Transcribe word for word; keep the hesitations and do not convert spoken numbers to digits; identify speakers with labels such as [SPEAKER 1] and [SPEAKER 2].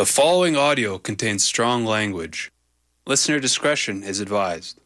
[SPEAKER 1] The following audio contains strong language. Listener discretion is advised.